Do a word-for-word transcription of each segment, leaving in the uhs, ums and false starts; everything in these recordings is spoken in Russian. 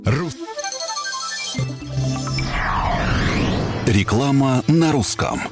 Ру... Реклама на русском.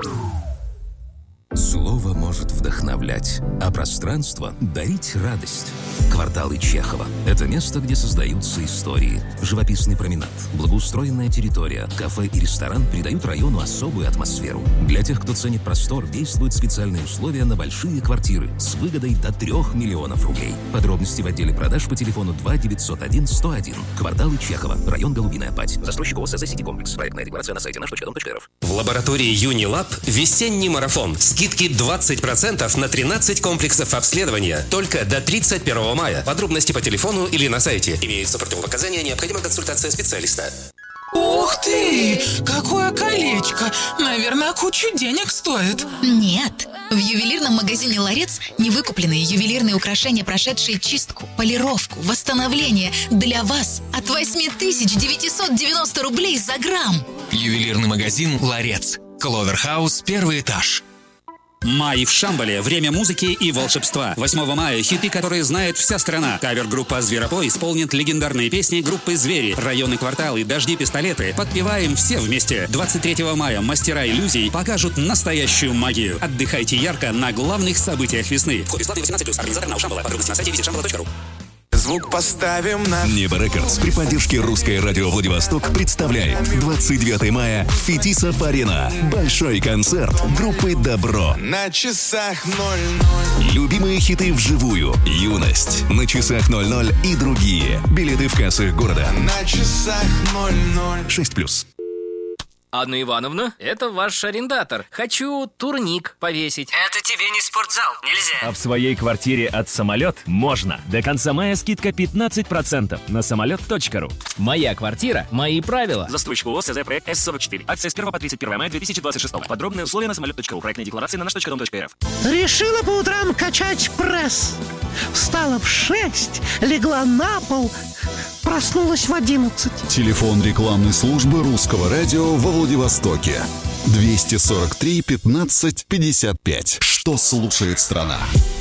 Слово может вдохновлять, а пространство — дарить радость. Кварталы Чехова — это место, где создаются истории. Живописный променад, благоустроенная территория, кафе и ресторан придают району особую атмосферу. Для тех, кто ценит простор, действуют специальные условия на большие квартиры с выгодой до трех миллионов рублей. Подробности в отделе продаж по телефону два девятьсот один сто один. Кварталы Чехова, район Голубиная Падь. Застройщик ООО «СЗ Сити Комплекс». Проектная декларация на сайте наш точка дом точка эр эф. В лаборатории Юнилаб весенний марафон. Скидки двадцать процентов на тринадцать комплексов обследования. Только до тридцать первого мая. Подробности по телефону или на сайте. Имеются противопоказания, необходима консультация специалиста. Ух ты! Какое колечко! Наверное, кучу денег стоит. Нет. В ювелирном магазине «Ларец» невыкупленные ювелирные украшения, прошедшие чистку, полировку, восстановление для вас от восемь тысяч девятьсот девяносто рублей за грамм. Ювелирный магазин «Ларец». Кловерхаус, первый этаж. Май в Шамбале. Время музыки и волшебства. восьмого мая хиты, которые знает вся страна. Кавер-группа «Зверопой» исполнит легендарные песни группы «Звери». Районы, кварталы, дожди, пистолеты. Подпеваем все вместе. двадцать третьего мая мастера иллюзий покажут настоящую магию. Отдыхайте ярко на главных событиях весны. Вход бесплатный восемнадцать плюс. Организатор НАУ Шамбала. Подробности на сайте визит шамбала точка ру. Звук поставим на... Небо Рекордс при поддержке Русское радио Владивосток представляет двадцать девятого мая Фетисов-Арена. Большой концерт группы «Добро». На часах ноль-ноль. Любимые хиты вживую. «Юность», «На часах ноль-ноль» и другие. Билеты в кассах города. На часах ноль-ноль. шесть плюс. Анна Ивановна, это ваш арендатор. Хочу турник повесить. Это тебе не спортзал, нельзя. А в своей квартире от «Самолет» можно. До конца мая скидка пятнадцать процентов на самолет точка ру. Моя квартира, мои правила. Застройщик ООО «СЗ Проект С сорок четыре». Акция с первого по тридцать первое мая две тысячи двадцать шестого. Подробные условия на самолет точка ру. Проектная декларация на наш точка дом точка эр эф. Решила по утрам качать пресс. Встала в шесть, легла на пол, проснулась в одиннадцать. Телефон рекламной службы Русского радио во Владивостоке. двести сорок три пятнадцать пятьдесят пять. Что слушает страна?